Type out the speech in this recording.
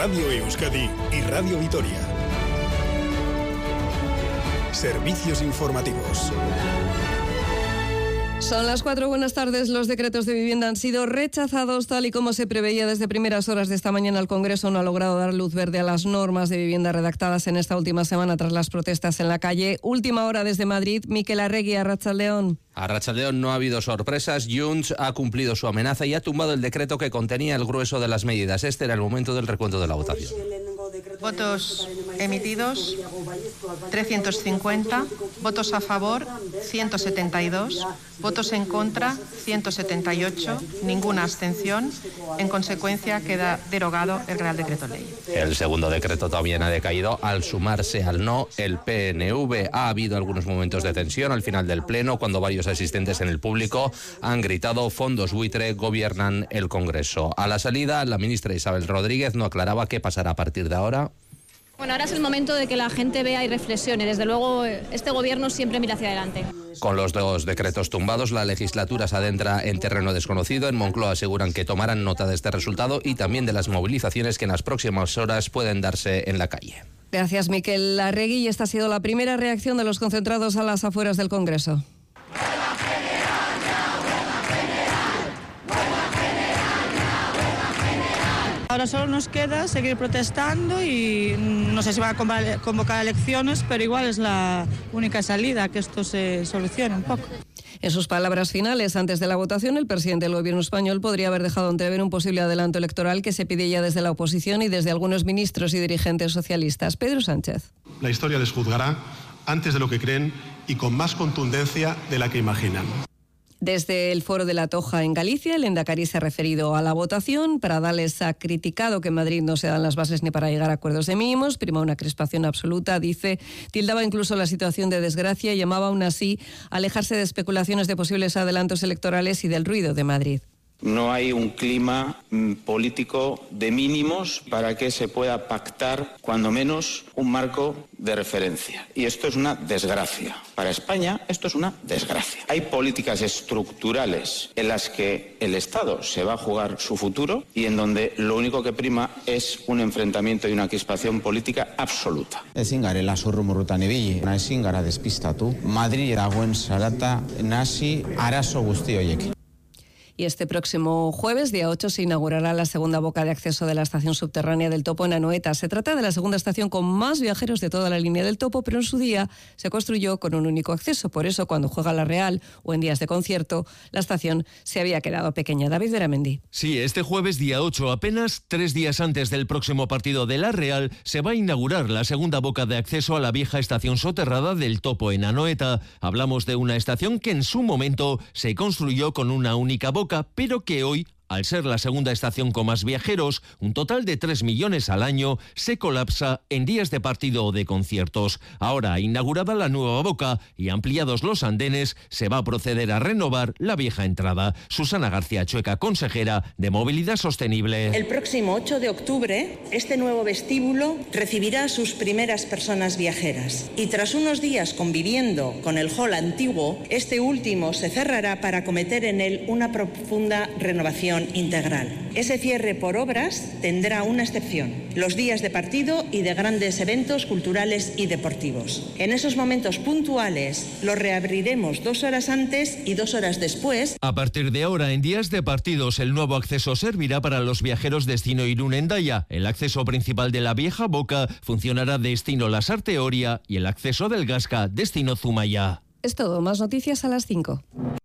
Radio Euskadi y Radio Vitoria. Servicios informativos. Son las 4, buenas tardes. Los decretos de vivienda han sido rechazados tal y como se preveía desde primeras horas de esta mañana. El Congreso no ha logrado dar luz verde a las normas de vivienda redactadas en esta última semana tras las protestas en la calle. Última hora desde Madrid, Mikel Arregui, Arratsaldeon. A Arratsaldeon no ha habido sorpresas. Junts ha cumplido su amenaza y ha tumbado el decreto que contenía el grueso de las medidas. Este era el momento del recuento de la votación. Votos emitidos, 350. Votos a favor, 172. Votos en contra, 178. Ninguna abstención. En consecuencia, queda derogado el Real Decreto Ley. El segundo decreto también ha decaído al sumarse al no el PNV. Ha habido algunos momentos de tensión al final del pleno cuando varios asistentes en el público han gritado fondos buitre gobiernan el Congreso. A la salida, la ministra Isabel Rodríguez no aclaraba qué pasará a partir de ahora. Bueno, ahora es el momento de que la gente vea y reflexione. Desde luego, este gobierno siempre mira hacia adelante. Con los dos decretos tumbados, la legislatura se adentra en terreno desconocido. En Moncloa aseguran que tomarán nota de este resultado y también de las movilizaciones que en las próximas horas pueden darse en la calle. Gracias, Mikel Arregui. Y esta ha sido la primera reacción de los concentrados a las afueras del Congreso. Ahora solo nos queda seguir protestando y no sé si van a convocar elecciones, pero igual es la única salida, que esto se solucione un poco. En sus palabras finales, antes de la votación, el presidente del gobierno español podría haber dejado entrever un posible adelanto electoral que se pide ya desde la oposición y desde algunos ministros y dirigentes socialistas. Pedro Sánchez. La historia les juzgará antes de lo que creen y con más contundencia de la que imaginan. Desde el Foro de la Toja en Galicia, el Endacari se ha referido a la votación. Pradales ha criticado que en Madrid no se dan las bases ni para llegar a acuerdos de mínimos, prima una crispación absoluta, dice, tildaba incluso la situación de desgracia y llamaba aún así a alejarse de especulaciones de posibles adelantos electorales y del ruido de Madrid. No hay un clima político de mínimos para que se pueda pactar, cuando menos, un marco de referencia. Y esto es una desgracia. Para España, esto es una desgracia. Hay políticas estructurales en las que el Estado se va a jugar su futuro y en donde lo único que prima es un enfrentamiento y una crispación política absoluta. Ezin garela zurrumurrutan ibili, ezin gara despistatu. Madrid dagoen zarata nasi arazo guzti horiek. Y este próximo jueves, día 8, se inaugurará la segunda boca de acceso de la estación subterránea del Topo en Anoeta. Se trata de la segunda estación con más viajeros de toda la línea del Topo, pero en su día se construyó con un único acceso. Por eso, cuando juega la Real o en días de concierto, la estación se había quedado pequeña. David Beramendi. Sí, este jueves, día 8, apenas 3 días antes del próximo partido de la Real, se va a inaugurar la segunda boca de acceso a la vieja estación soterrada del Topo en Anoeta. Hablamos de una estación que en su momento se construyó con una única boca, pero que hoy, al ser la segunda estación con más viajeros, un total de 3 millones al año, se colapsa en días de partido o de conciertos. Ahora, inaugurada la nueva boca y ampliados los andenes, se va a proceder a renovar la vieja entrada. Susana García Chueca, consejera de Movilidad Sostenible. El próximo 8 de octubre, este nuevo vestíbulo recibirá a sus primeras personas viajeras. Y tras unos días conviviendo con el hall antiguo, este último se cerrará para acometer en él una profunda renovación integral. Ese cierre por obras tendrá una excepción: los días de partido y de grandes eventos culturales y deportivos. En esos momentos puntuales los reabriremos 2 horas antes y 2 horas después. A partir de ahora, en días de partidos, el nuevo acceso servirá para los viajeros destino Irún-Hendaya. El acceso principal de la vieja boca funcionará destino Lasarte-Oria y el acceso del Gasca destino Zumaya. Es todo, más noticias a las 5.